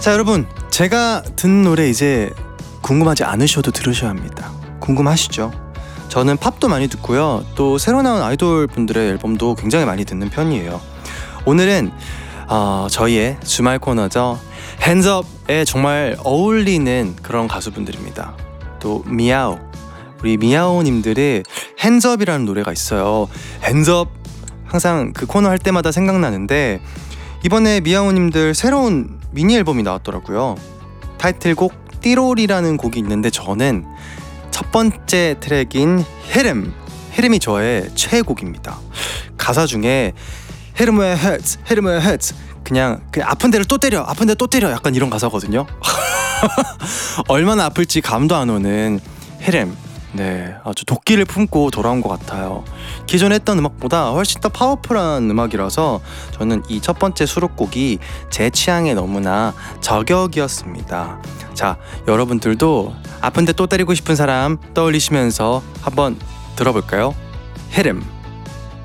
자, 여러분, 제가 듣는 노래 이제 궁금하지 않으셔도 들으셔야 합니다. 궁금하시죠? 저는 팝도 많이 듣고요, 또 새로 나온 아이돌 분들의 앨범도 굉장히 많이 듣는 편이에요. 오늘은 저희의 주말 코너죠. 핸즈업에 정말 어울리는 그런 가수분들입니다. 또 미아오, 우리 미아오님들의 핸즈업이라는 노래가 있어요. 핸즈업 항상 그 코너 할 때마다 생각나는데, 이번에 미아오님들 새로운 미니 앨범이 나왔더라고요. 타이틀곡 띠롤이라는 곡이 있는데, 저는 첫 번째 트랙인 헤름이 저의 최애곡입니다. 가사 중에 헤름의 헤츠, 헤름의 헤츠, 그냥 아픈 데를 또 때려, 아픈 데 또 때려, 약간 이런 가사거든요. 얼마나 아플지 감도 안 오는 헤름. 네, 아주 도끼를 품고 돌아온 것 같아요. 기존에 했던 음악보다 훨씬 더 파워풀한 음악이라서 저는 이 첫 번째 수록곡이 제 취향에 너무나 저격이었습니다. 자, 여러분들도 아픈데 또 때리고 싶은 사람 떠올리시면서 한번 들어볼까요? 헤름.